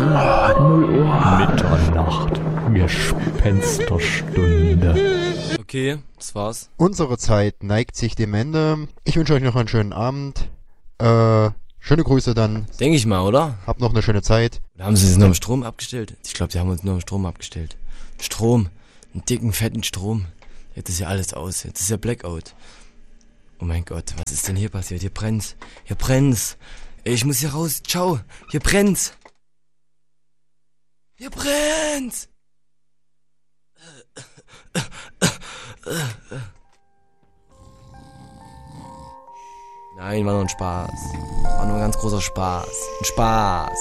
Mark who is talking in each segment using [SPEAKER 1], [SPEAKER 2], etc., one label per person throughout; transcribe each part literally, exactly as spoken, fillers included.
[SPEAKER 1] null Uhr. Mitternacht. Gespensterstunde.
[SPEAKER 2] Okay, das war's.
[SPEAKER 3] Unsere Zeit neigt sich dem Ende. Ich wünsche euch noch einen schönen Abend. Äh, schöne Grüße dann.
[SPEAKER 2] Denke ich mal, oder?
[SPEAKER 3] Habt noch eine schöne Zeit.
[SPEAKER 2] Oder haben sie es nur im Strom abgestellt? Ich glaube, die haben uns nur im Strom abgestellt. Strom. Einen dicken, fetten Strom. Jetzt ist ja alles aus. Jetzt ist ja Blackout. Oh mein Gott, was ist denn hier passiert? Hier brennt's. Hier brennt's. Ey, ich muss hier raus. Ciao. Hier brennt's. Hier brennt's. Nein, war nur ein Spaß. War nur ein ganz großer Spaß. Ein Spaß.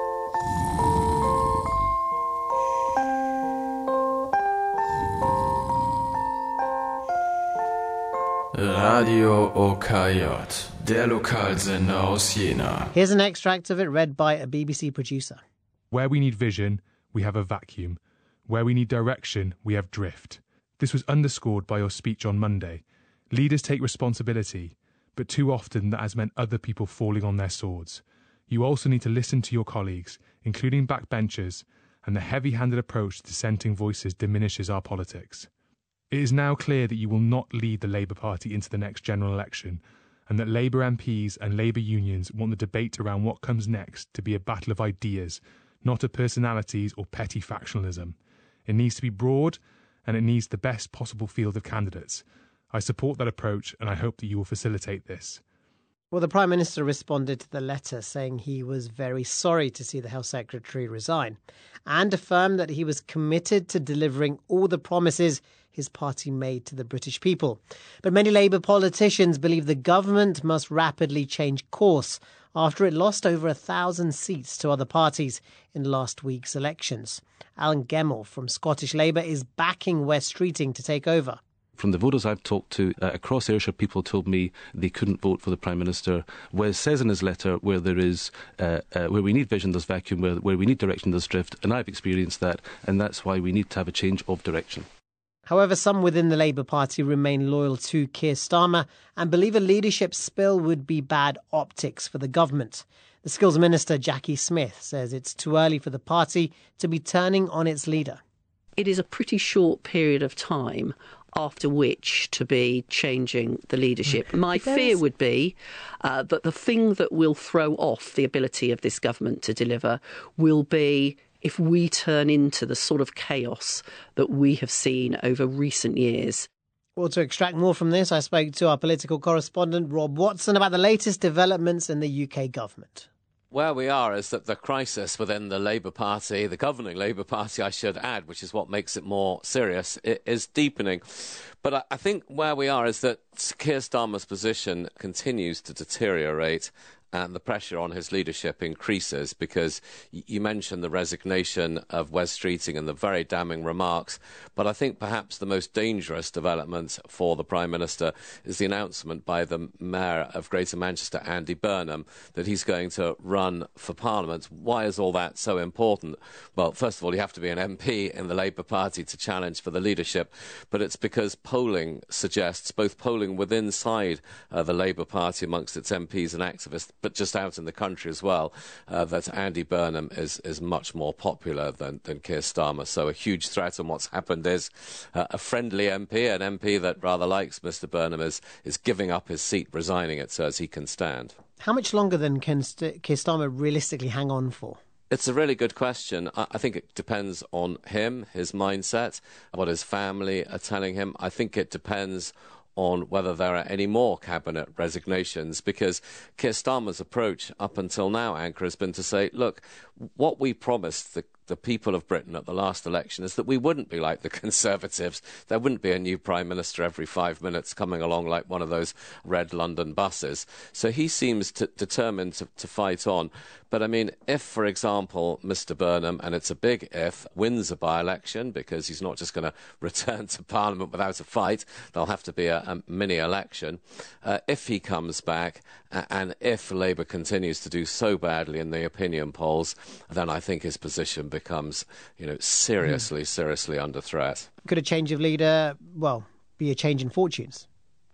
[SPEAKER 4] Radio O K J, der Lokalsender aus Jena.
[SPEAKER 5] Here's an extract of it read by a B B C producer.
[SPEAKER 6] Where we need vision, we have a vacuum. Where we need direction, we have drift. This was underscored by your speech on Monday. Leaders take responsibility, but too often that has meant other people falling on their swords. You also need to listen to your colleagues, including backbenchers, and the heavy-handed approach to dissenting voices diminishes our politics. It is now clear that you will not lead the Labour Party into the next general election, and that Labour M Ps and Labour unions want the debate around what comes next to be a battle of ideas, not of personalities or petty factionalism. It needs to be broad, and it needs the best possible field of candidates. I support that approach, and I hope that you will facilitate this.
[SPEAKER 5] Well, the Prime Minister responded to the letter saying he was very sorry to see the Health Secretary resign and affirmed that he was committed to delivering all the promises his party made to the British people. But many Labour politicians believe the government must rapidly change course after it lost over a thousand seats to other parties in last week's elections. Alan Gemmell from Scottish Labour is backing Wes Streeting to take over.
[SPEAKER 7] From the voters I've talked to uh, across Ayrshire, people told me they couldn't vote for the Prime Minister. Wes says in his letter, where there is, uh, uh, where we need vision, there's vacuum, where, where we need direction, there's drift, and I've experienced that, and that's why we need to have a change of direction.
[SPEAKER 5] However, some within the Labour Party remain loyal to Keir Starmer and believe a leadership spill would be bad optics for the government. The Skills Minister, Jackie Smith, says it's too early for the party to be turning on its leader.
[SPEAKER 8] It is a pretty short period of time after which to be changing the leadership. My fear would be uh, that the thing that will throw off the ability of this government to deliver will be if we turn into the sort of chaos that we have seen over recent years.
[SPEAKER 5] Well, to extract more from this, I spoke to our political correspondent, Rob Watson, about the latest developments in the U K government.
[SPEAKER 9] Where we are is that the crisis within the Labour Party, the governing Labour Party, I should add, which is what makes it more serious, it is deepening. But I, I think where we are is that Keir Starmer's position continues to deteriorate and the pressure on his leadership increases because you mentioned the resignation of Wes Streeting and the very damning remarks. But I think perhaps the most dangerous development for the Prime Minister is the announcement by the Mayor of Greater Manchester, Andy Burnham, that he's going to run for Parliament. Why is all that so important? Well, first of all, you have to be an M P in the Labour Party to challenge for the leadership, but it's because polling suggests, both polling within inside uh, the Labour Party amongst its M Ps and activists, but just out in the country as well, uh, that Andy Burnham is, is much more popular than, than Keir Starmer. So a huge threat on what's happened is uh, a friendly M P, an M P that rather likes Mister Burnham, is, is giving up his seat, resigning it so as he can stand.
[SPEAKER 5] How much longer then can St- Keir Starmer realistically hang on for?
[SPEAKER 9] It's a really good question. I, I think it depends on him, his mindset, what his family are telling him. I think it depends on whether there are any more cabinet resignations, because Keir Starmer's approach up until now, Anchor, has been to say, look, what we promised the the people of Britain at the last election is that we wouldn't be like the Conservatives. There wouldn't be a new Prime Minister every five minutes coming along like one of those red London buses. So he seems to, determined to, to fight on. But, I mean, if, for example, Mister Burnham, and it's a big if, wins a by-election, because he's not just going to return to Parliament without a fight, there'll have to be a, a mini-election. Uh, if he comes back, uh, and if Labour continues to do so badly in the opinion polls, then I think his position becomes becomes, you know, seriously, mm. seriously under threat.
[SPEAKER 5] Could a change of leader, well, be a change in fortunes?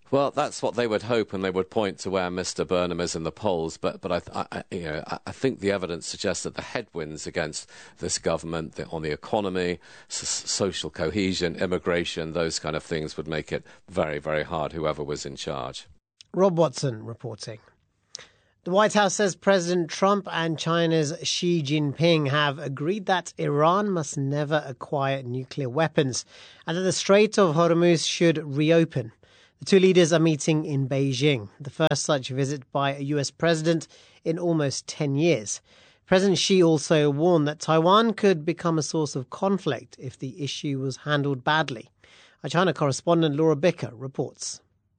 [SPEAKER 9] Well, that's what they would hope, and they would point to where Mister Burnham is in the polls. But, but I, I, you know, I think the evidence suggests that the headwinds against this government the, on the economy, s- social cohesion, immigration, those kind of things would make it very, very hard, whoever was in charge.
[SPEAKER 5] Rob Watson reporting. The White House says President Trump and China's Xi Jinping have agreed that Iran must never acquire nuclear weapons and that the Strait of Hormuz should reopen. The two leaders are meeting in Beijing, the first such visit by a U S president in almost ten years. President Xi also warned that Taiwan could become a source of conflict if the issue was handled badly. Our China correspondent Laura Bicker reports.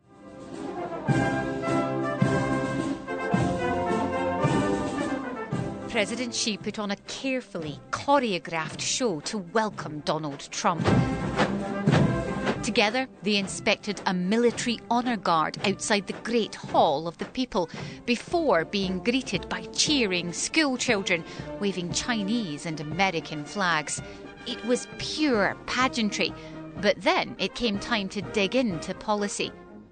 [SPEAKER 10] President Xi put on a carefully choreographed show to welcome Donald Trump. Together, they inspected a military honour guard outside the Great Hall of the People before being greeted by cheering school children waving Chinese and American flags. It was pure pageantry, but then it came time to dig into policy.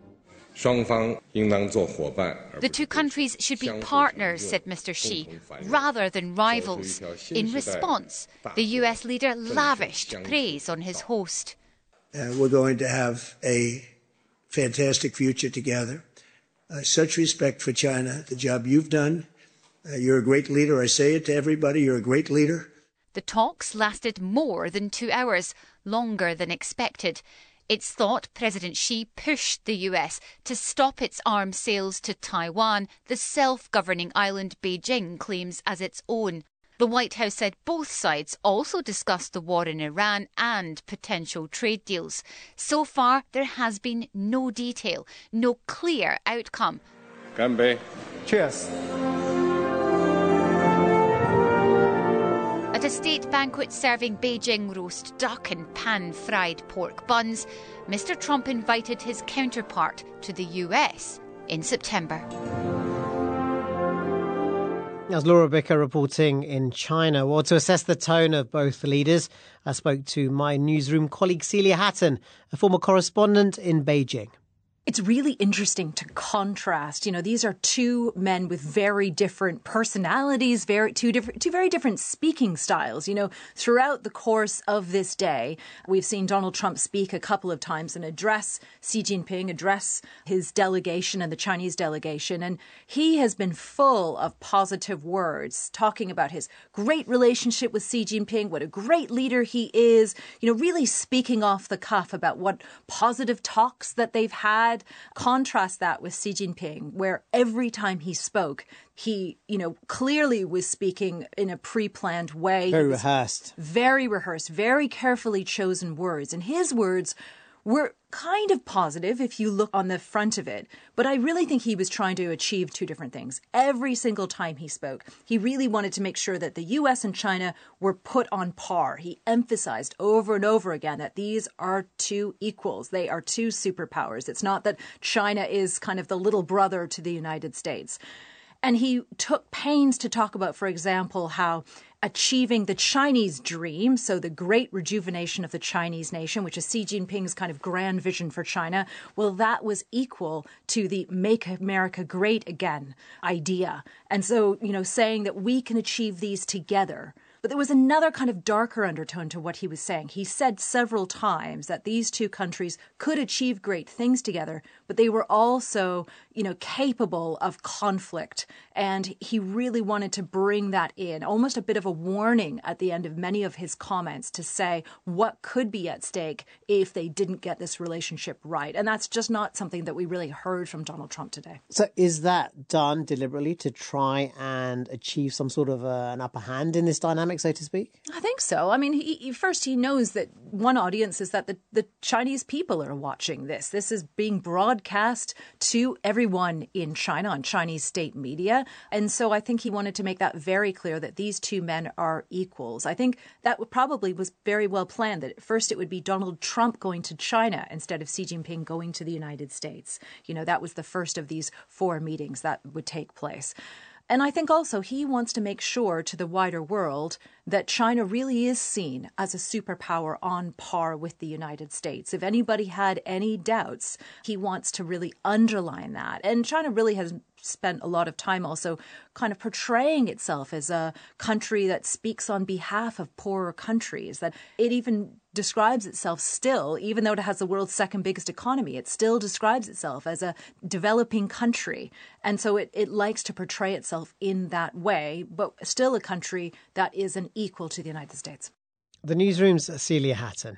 [SPEAKER 10] The two countries should be partners, said Mister Xi, rather than rivals. In response, the U S leader lavished praise on his host.
[SPEAKER 11] Uh, we're going to have a fantastic future together. Uh, such respect for China, the job you've done. Uh, you're a great leader. I say it to everybody. You're a great leader.
[SPEAKER 10] The talks lasted more than two hours, longer than expected. It's thought President Xi pushed the U S to stop its arms sales to Taiwan, the self-governing island Beijing claims as its own. The White House said both sides also discussed the war in Iran and potential trade deals. So far, there has been no detail, no clear outcome.
[SPEAKER 12] Ganbei. Cheers.
[SPEAKER 10] At a state banquet serving Beijing roast duck and pan-fried pork buns, Mister Trump invited his counterpart to the U S in September.
[SPEAKER 5] As Laura Bicker reporting in China. Well, to assess the tone of both leaders, I spoke to my newsroom colleague Celia Hatton, a former correspondent in Beijing.
[SPEAKER 13] It's really interesting to contrast. You know, these are two men with very different personalities, very two different, two very different speaking styles. You know, throughout the course of this day, we've seen Donald Trump speak a couple of times and address Xi Jinping, address his delegation and the Chinese delegation. And he has been full of positive words, talking about his great relationship with Xi Jinping, what a great leader he is, you know, really speaking off the cuff about what positive talks that they've had. Contrast that with Xi Jinping, where every time he spoke, he, you know, clearly was speaking in a pre-planned way.
[SPEAKER 5] Very rehearsed.
[SPEAKER 13] Very rehearsed, very carefully chosen words. And his words were kind of positive if you look on the front of it. But I really think he was trying to achieve two different things. Every single time he spoke, he really wanted to make sure that the U S and China were put on par. He emphasized over and over again that these are two equals. They are two superpowers. It's not that China is kind of the little brother to the United States. And he took pains to talk about, for example, how achieving the Chinese dream, so the great rejuvenation of the Chinese nation, which is Xi Jinping's kind of grand vision for China, well, that was equal to the Make America Great Again idea. And so, you know, saying that we can achieve these together. But there was another kind of darker undertone to what he was saying. He said several times that these two countries could achieve great things together, but they were also, you know, capable of conflict. And he really wanted to bring that in, almost a bit of a warning at the end of many of his comments to say what could be at stake if they didn't get this relationship right. And that's just not something that we really heard from Donald Trump today.
[SPEAKER 5] So is that done deliberately to try and achieve some sort of uh, an upper hand in this dynamic, so to speak?
[SPEAKER 13] I think so. I mean, he, he, first, he knows that one audience is that the, the Chinese people are watching this. This is being broadcast to everyone in China on Chinese state media. And so I think he wanted to make that very clear that these two men are equals. I think that probably was very well planned, that at first it would be Donald Trump going to China instead of Xi Jinping going to the United States. You know, that was the first of these four meetings that would take place. And I think also he wants to make sure to the wider world that China really is seen as a superpower on par with the United States. If anybody had any doubts, he wants to really underline that. And China really has spent a lot of time also kind of portraying itself as a country that speaks on behalf of poorer countries, that it even describes itself still, even though it has the world's second biggest economy, it still describes itself as a developing country. And so it, it likes to portray itself in that way, but still a country that is an equal to the United States.
[SPEAKER 5] The newsroom's Celia Hatton.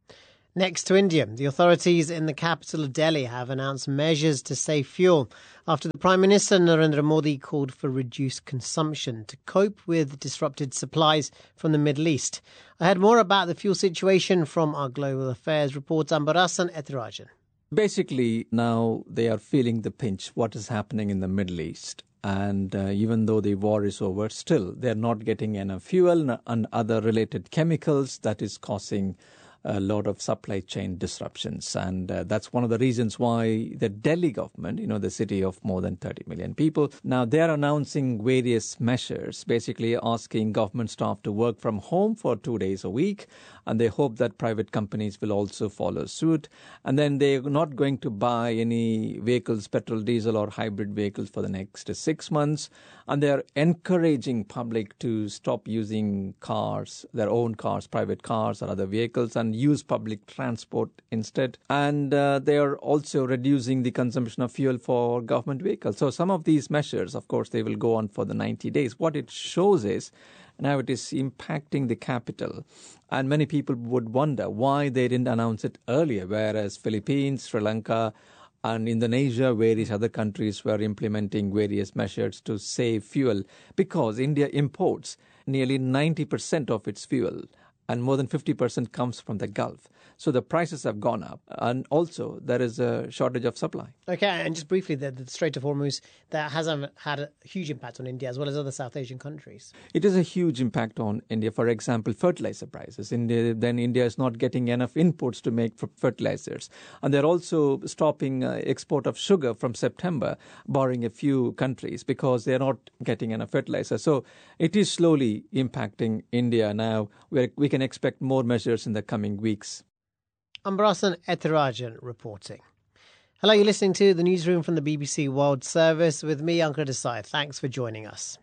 [SPEAKER 5] Next to India, the authorities in the capital of Delhi have announced measures to save fuel after the Prime Minister Narendra Modi called for reduced consumption to cope with disrupted supplies from the Middle East. I heard more about the fuel situation from our Global Affairs reporter Ambarasan Ethirajan.
[SPEAKER 14] Basically, now they are feeling the pinch, what is happening in the Middle East. And uh, even though the war is over, still they're not getting enough fuel and other related chemicals that is causing a lot of supply chain disruptions. And uh, that's one of the reasons why the Delhi government, you know, the city of more than thirty million people, now they're announcing various measures, basically asking government staff to work from home for two days a week. And they hope that private companies will also follow suit. And then they're not going to buy any vehicles, petrol, diesel or hybrid vehicles for the next six months. And they're encouraging public to stop using cars, their own cars, private cars or other vehicles, and use public transport instead. And uh, they are also reducing the consumption of fuel for government vehicles. So some of these measures, of course, they will go on for the ninety days. What it shows is now it is impacting the capital. And many people would wonder why they didn't announce it earlier, whereas Philippines, Sri Lanka, and Indonesia, various other countries were implementing various measures to save fuel, because India imports nearly ninety percent of its fuel and more than fifty percent comes from the Gulf. So the prices have gone up, and also there is a shortage of supply.
[SPEAKER 5] Okay, and just briefly, the, the Strait of Hormuz, that has had a huge impact on India as well as other South Asian countries.
[SPEAKER 14] It is a huge impact on India. For example, fertilizer prices. India, then India is not getting enough inputs to make fertilizers. And they're also stopping uh, export of sugar from September, barring a few countries, because they're not getting enough fertilizer. So it is slowly impacting India now. We're, we can expect more measures in the coming weeks.
[SPEAKER 5] Ambarasan Ethirajan reporting. Hello, you're listening to the newsroom from the B B C World Service with me, Ankur Desai. Thanks for joining us.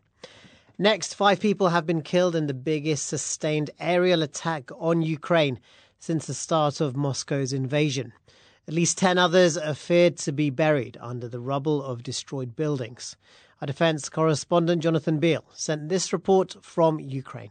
[SPEAKER 5] Next, five people have been killed in the biggest sustained aerial attack on Ukraine since the start of Moscow's invasion. At least ten others are feared to be buried under the rubble of destroyed buildings. Our defence correspondent Jonathan Beale sent this report from Ukraine.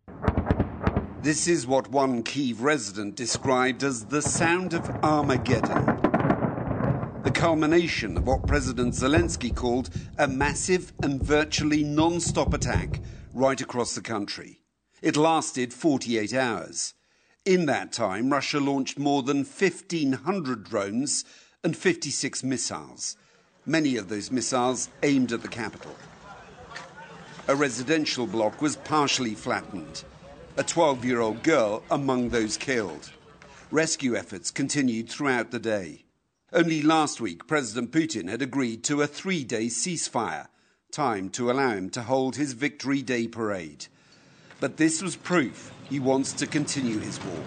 [SPEAKER 15] This is what one Kyiv resident described as the sound of Armageddon. The culmination of what President Zelensky called a massive and virtually non-stop attack right across the country. It lasted forty-eight hours. In that time, Russia launched more than fifteen hundred drones and fifty-six missiles. Many of those missiles aimed at the capital. A residential block was partially flattened. A twelve-year-old girl among those killed. Rescue efforts continued throughout the day. Only last week, President Putin had agreed to a three-day ceasefire, time to allow him to hold his Victory Day parade. But this was proof he wants to continue his war.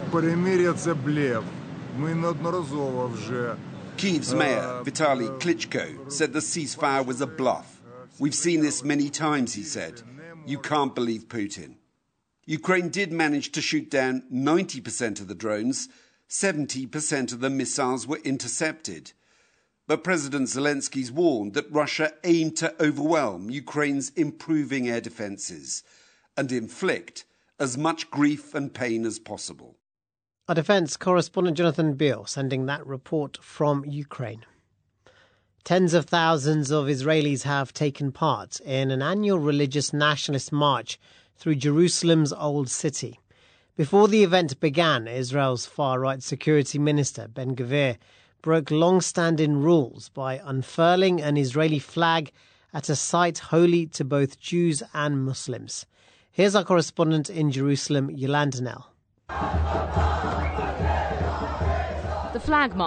[SPEAKER 15] Kyiv's mayor, Vitaly Klitschko, said the ceasefire was a bluff. We've seen this many times, he said. You can't believe Putin. Ukraine did manage to shoot down ninety percent of the drones, seventy percent of the missiles were intercepted. But President Zelensky's warned that Russia aimed to overwhelm Ukraine's improving air defences and inflict as much grief and pain as possible.
[SPEAKER 5] Our defence correspondent Jonathan Beale sending that report from Ukraine. Tens of thousands of Israelis have taken part in an annual religious nationalist march through Jerusalem's Old City. Before the event began, Israel's far-right security minister, Ben-Gvir, broke long-standing rules by unfurling an Israeli flag at a site holy to both Jews and Muslims. Here's our correspondent in Jerusalem, Yolanda Nell.
[SPEAKER 16] The flag march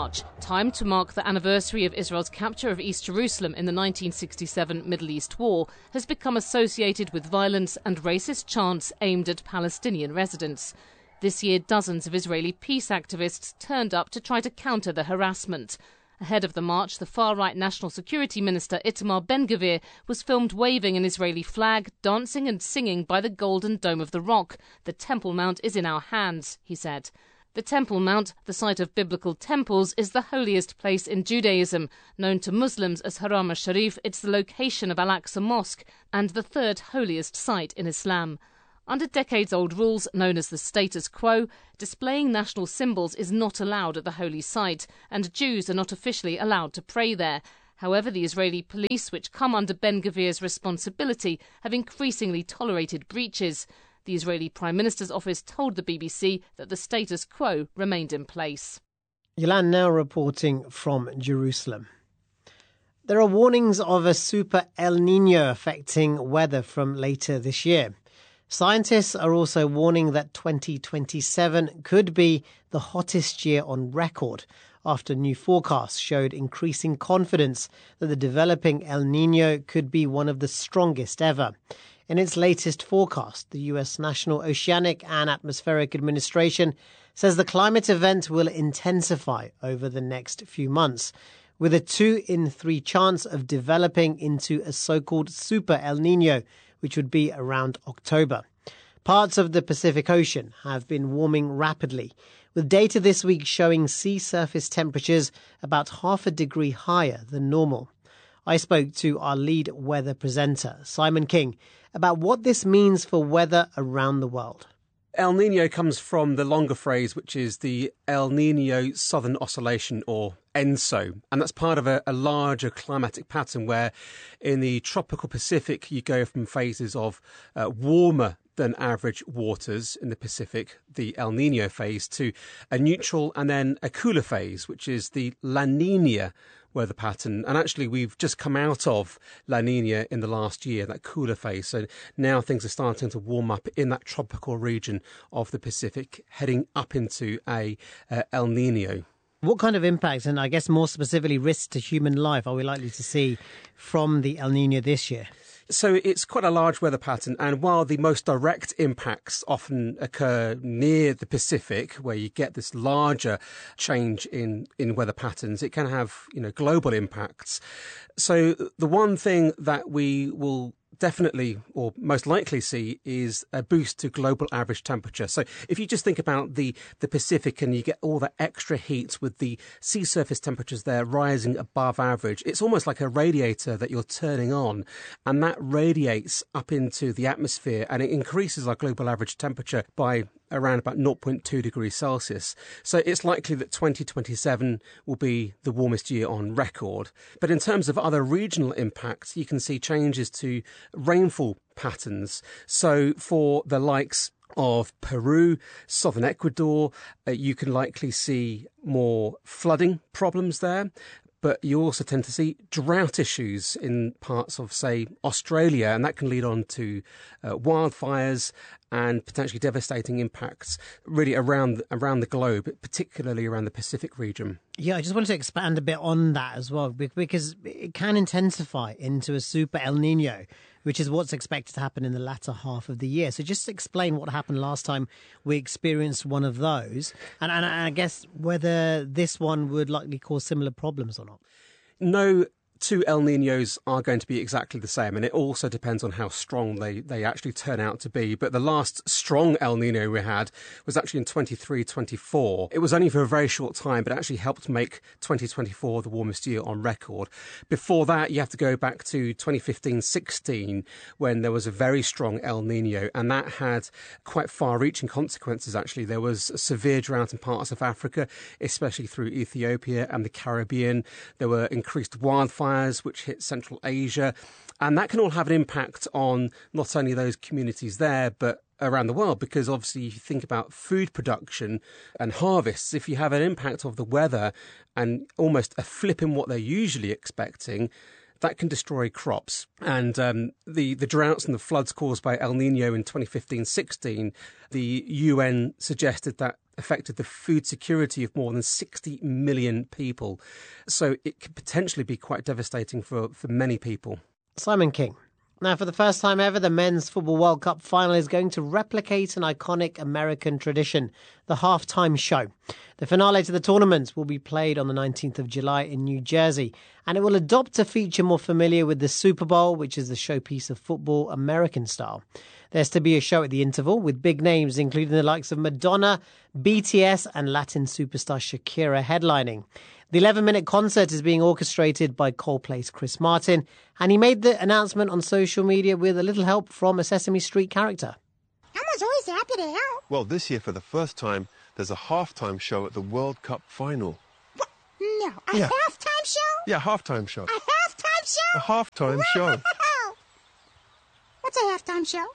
[SPEAKER 16] time to mark the anniversary of Israel's capture of East Jerusalem in the nineteen sixty-seven Middle East War, has become associated with violence and racist chants aimed at Palestinian residents. This year, dozens of Israeli peace activists turned up to try to counter the harassment. Ahead of the march, the far-right National Security Minister Itamar Ben-Gvir was filmed waving an Israeli flag, dancing and singing by the Golden Dome of the Rock. "The Temple Mount is in our hands," he said. The Temple Mount, the site of biblical temples, is the holiest place in Judaism. Known to Muslims as Haram al-Sharif, it's the location of Al-Aqsa Mosque and the third holiest site in Islam. Under decades-old rules known as the status quo, displaying national symbols is not allowed at the holy site, and Jews are not officially allowed to pray there. However, the Israeli police, which come under Ben-Gvir's responsibility, have increasingly tolerated breaches. The Israeli Prime Minister's office told the B B C that the status quo remained in place.
[SPEAKER 5] Yolan now reporting from Jerusalem. There are warnings of a super El Niño affecting weather from later this year. Scientists are also warning that twenty twenty-seven could be the hottest year on record after new forecasts showed increasing confidence that the developing El Niño could be one of the strongest ever. In its latest forecast, the U S National Oceanic and Atmospheric Administration says the climate event will intensify over the next few months, with a two in three chance of developing into a so-called super El Niño, which would be around October. Parts of the Pacific Ocean have been warming rapidly, with data this week showing sea surface temperatures about half a degree higher than normal. I spoke to our lead weather presenter, Simon King, about what this means for weather around the world.
[SPEAKER 17] El Niño comes from the longer phrase, which is the El Niño Southern Oscillation, or ENSO. And that's part of a, a larger climatic pattern where in the tropical Pacific, you go from phases of uh, warmer than average waters in the Pacific, the El Niño phase, to a neutral and then a cooler phase, which is the La Niña weather pattern. And actually, we've just come out of La Niña in the last year, that cooler phase. So now things are starting to warm up in that tropical region of the Pacific, heading up into a uh, El Niño.
[SPEAKER 5] What kind of impacts, and I guess more specifically risks to human life, are we likely to see from the El Niño this year?
[SPEAKER 17] So it's quite a large weather pattern, and while the most direct impacts often occur near the Pacific, where you get this larger change in, in weather patterns, it can have, you know, global impacts. So the one thing that we will definitely or most likely see is a boost to global average temperature. So if you just think about the, the Pacific and you get all that extra heat with the sea surface temperatures there rising above average, it's almost like a radiator that you're turning on, and that radiates up into the atmosphere and it increases our global average temperature by around about zero point two degrees Celsius. So it's likely that twenty twenty-seven will be the warmest year on record. But in terms of other regional impacts, you can see changes to rainfall patterns. So for the likes of Peru, southern Ecuador, uh, you can likely see more flooding problems there. But you also tend to see drought issues in parts of, say, Australia, and that can lead on to uh, wildfires and potentially devastating impacts really around around the globe, particularly around the Pacific region.
[SPEAKER 5] Yeah, I just wanted to expand a bit on that as well, because it can intensify into a super El Niño, which is what's expected to happen in the latter half of the year. So just explain what happened last time we experienced one of those, and, and I guess whether this one would likely cause similar problems or not.
[SPEAKER 17] No two El Niños are going to be exactly the same, and it also depends on how strong they, they actually turn out to be. But the last strong El Niño we had was actually in twenty-three twenty-four. It was only for a very short time, but it actually helped make twenty twenty-four the warmest year on record. Before that, you have to go back to twenty fifteen sixteen, when there was a very strong El Niño, and that had quite far-reaching consequences, actually. There was a severe drought in parts of Africa, especially through Ethiopia and the Caribbean. There were increased wildfires which hit Central Asia, and that can all have an impact on not only those communities there but around the world, because obviously if you think about food production and harvests, if you have an impact of the weather and almost a flip in what they're usually expecting, that can destroy crops. And um, the, the droughts and the floods caused by El Niño in twenty fifteen sixteen, the U N suggested that affected the food security of more than sixty million people. So it could potentially be quite devastating for, for many people.
[SPEAKER 5] Simon King. Now, for the first time ever, the Men's Football World Cup final is going to replicate an iconic American tradition, the halftime show. The finale to the tournament will be played on the nineteenth of July in New Jersey, and it will adopt a feature more familiar with the Super Bowl, which is the showpiece of football American style. There's to be a show at the interval with big names, including the likes of Madonna, B T S and Latin superstar Shakira headlining. The eleven-minute concert is being orchestrated by Coldplay's Chris Martin, and he made the announcement on social media with a little help from a Sesame Street character.
[SPEAKER 18] Elmo's always happy to help.
[SPEAKER 19] Well, this year, for the first time, there's a halftime show at the World Cup final.
[SPEAKER 18] What? No, a
[SPEAKER 19] Yeah.
[SPEAKER 18] halftime show?
[SPEAKER 19] Yeah, halftime show.
[SPEAKER 18] A halftime show?
[SPEAKER 19] A halftime show.
[SPEAKER 18] Wow. What's a halftime show?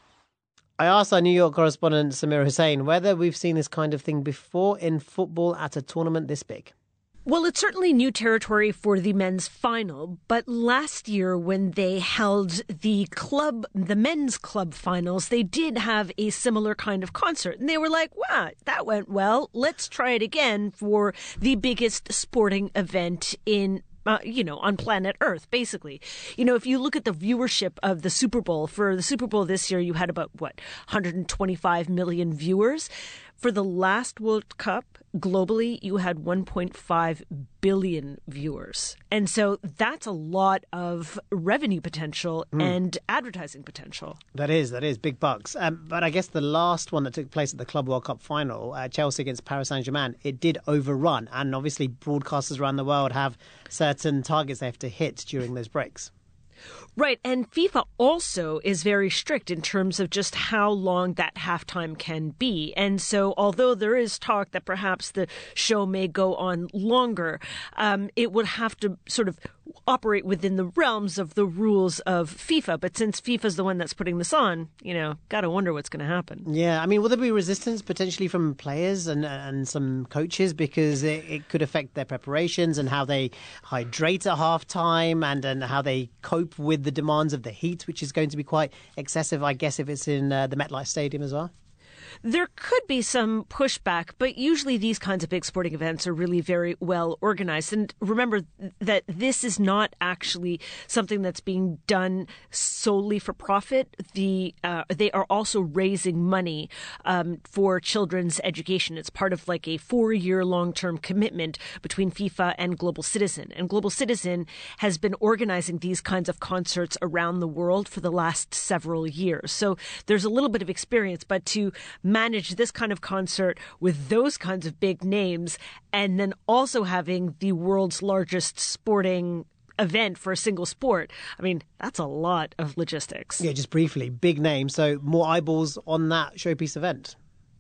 [SPEAKER 5] I asked our New York correspondent Samira Hussain whether we've seen this kind of thing before in football at a tournament this big.
[SPEAKER 20] Well, it's certainly new territory for the men's final, but last year when they held the club, the men's club finals, they did have a similar kind of concert. And they were like, wow, that went well. Let's try it again for the biggest sporting event in Uh, you know, on planet Earth, basically. You know, if you look at the viewership of the Super Bowl, for the Super Bowl this year, you had about, what, one hundred twenty-five million viewers. For the last World Cup, globally, you had one point five billion viewers. And so that's a lot of revenue potential
[SPEAKER 5] Mm.
[SPEAKER 20] and advertising potential.
[SPEAKER 5] That is, that is, big bucks. Um, but I guess the last one that took place at the Club World Cup final, uh, Chelsea against Paris Saint-Germain, it did overrun. And obviously broadcasters around the world have certain targets they have to hit during those breaks.
[SPEAKER 20] Right, and FIFA also is very strict in terms of just how long that halftime can be. And so although there is talk that perhaps the show may go on longer, um, it would have to sort of operate within the realms of the rules of FIFA. But since FIFA's the one that's putting this on, you know, gotta wonder what's going to happen.
[SPEAKER 5] Yeah, I mean, will there be resistance potentially from players and and some coaches because it, it could affect their preparations and how they hydrate at halftime and, and how they cope with the demands of the heat, which is going to be quite excessive, I guess, if it's in uh, the MetLife Stadium as well?
[SPEAKER 20] There could be some pushback, but usually these kinds of big sporting events are really very well organized. And remember that this is not actually something that's being done solely for profit. The uh, they are also raising money um, for children's education. It's part of like a four-year long-term commitment between FIFA and Global Citizen. And Global Citizen has been organizing these kinds of concerts around the world for the last several years. So there's a little bit of experience, but to manage this kind of concert with those kinds of big names and then also having the world's largest sporting event for a single sport, I mean, that's a lot of logistics.
[SPEAKER 5] Yeah, just briefly, big names, so more eyeballs on that showpiece event.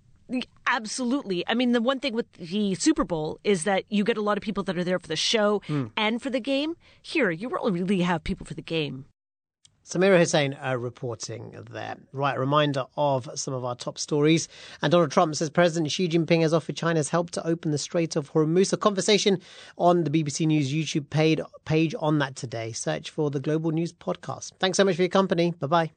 [SPEAKER 20] Absolutely. I mean, the one thing with the Super Bowl is that you get a lot of people that are there for the show
[SPEAKER 5] Mm.
[SPEAKER 20] and for the game. Here, you only really have people for the game.
[SPEAKER 5] Samira Hussain uh, reporting there. Right, a reminder of some of our top stories. And Donald Trump says President Xi Jinping has offered China's help to open the Strait of Hormuz. A conversation on the B B C News YouTube page, page on that today. Search for the Global News Podcast. Thanks so much for your company. Bye-bye.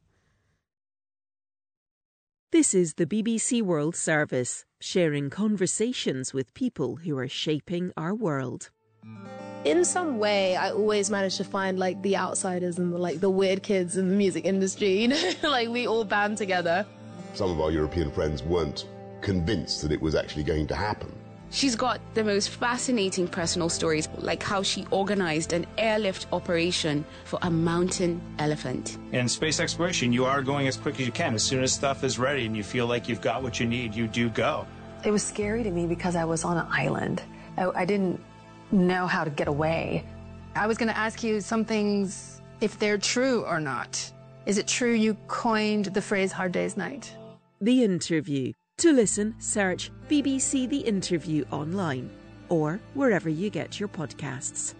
[SPEAKER 21] This is the B B C World Service, sharing conversations with people who are shaping our world.
[SPEAKER 22] In some way, I always manage to find like the outsiders and the, like the weird kids in the music industry. You know, like we all band together.
[SPEAKER 23] Some of our European friends weren't convinced that it was actually going to happen.
[SPEAKER 24] She's got the most fascinating personal stories, like how she organized an airlift operation for a mountain elephant.
[SPEAKER 25] In space exploration, you are going as quick as you can. As soon as stuff is ready and you feel like you've got what you need, you do go.
[SPEAKER 26] It was scary to me because I was on an island. I, I didn't know how to get away.
[SPEAKER 27] I was going to ask you some things, if they're true or not. Is it true you coined the phrase hard day's night?
[SPEAKER 21] The Interview. To listen, search B B C The Interview online or wherever you get your podcasts.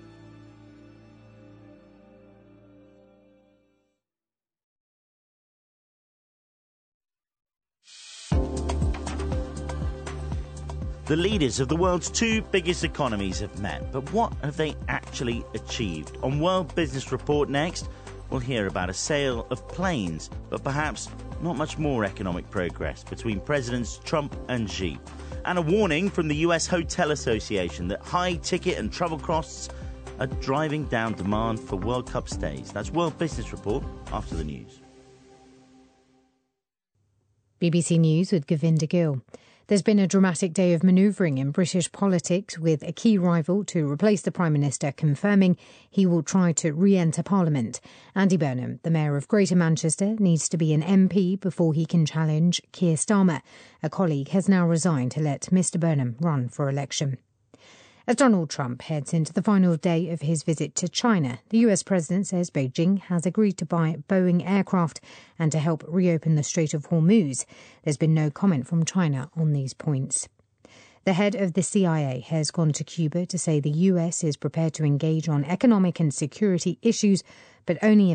[SPEAKER 28] The leaders of the world's two biggest economies have met, but what have they actually achieved? On World Business Report next, we'll hear about a sale of planes, but perhaps not much more economic progress between Presidents Trump and Xi. And a warning from the U S Hotel Association that high ticket and travel costs are driving down demand for World Cup stays. That's World Business Report after the news.
[SPEAKER 1] B B C News with Govinda Gill. There's been a dramatic day of manoeuvring in British politics, with a key rival to replace the Prime Minister confirming he will try to re-enter Parliament. Andy Burnham, the Mayor of Greater Manchester, needs to be an M P before he can challenge Keir Starmer. A colleague has now resigned to let Mr Burnham run for election. As Donald Trump heads into the final day of his visit to China, the U S President says Beijing has agreed to buy Boeing aircraft and to help reopen the Strait of Hormuz. There's been no comment from China on these points. The head of the C I A has gone to Cuba to say the U S is prepared to engage on economic and security issues, but only if